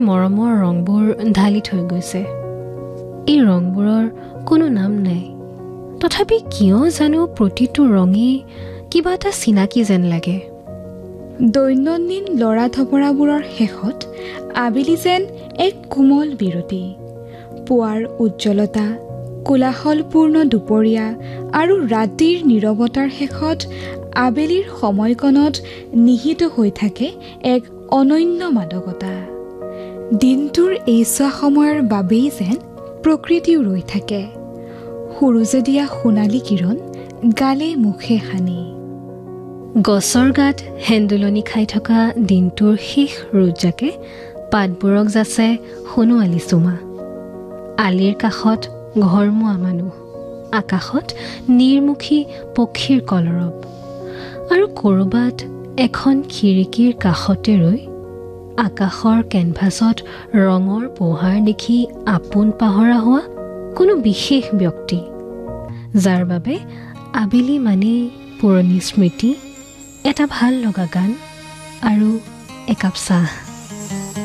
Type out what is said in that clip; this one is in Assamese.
মৰমৰ ৰংবোৰ ঢালি থৈ গৈছে। এই ৰংবোৰৰ কোনো নাম নাই, তথাপি কিয় জানো প্ৰতিটো ৰঙেই কিবা এটা চিনাকি যেন লাগে। দৈনন্দিন লৰা ধপৰাবোৰৰ শেষত আবেলি যেন এক কোমল বিৰতি। পুৱাৰ উজ্জ্বলতা, কোলাহলপূৰ্ণ দুপৰীয়া আৰু ৰাতিৰ নীৰৱতাৰ শেষত আবেলিৰ সময়কণত নিহিত হৈ থাকে এক অনন্য মাদকতা। দিনটোৰ এইছোৱা সময়ৰ বাবেই যেন প্ৰকৃতিও ৰৈ থাকে, সূৰুজে দিয়া সোণালী কিৰণ গালে মুখে সানি। গছৰ গাত হেন্দুলনি খাই থকা দিনটোৰ শেষ ৰ'দজাকে পাতবোৰক যাচে সোণোৱালী চুমা। আলিৰ কাষত ঘৰমুৱা মানুহ, আকাশত নিৰ্মুখী পক্ষীৰ কলৰৱ, আৰু ক'ৰবাত এখন খিৰিকীৰ কাষতে ৰৈ আকাশৰ কেনভাছত ৰঙৰ পোহাৰ দেখি আপোন পাহৰা হোৱা কোনো বিশেষ ব্যক্তি, যাৰ বাবে আবেলি মানেই পুৰণি স্মৃতি, এটা ভাল লগা গান আৰু একাপ চাহ।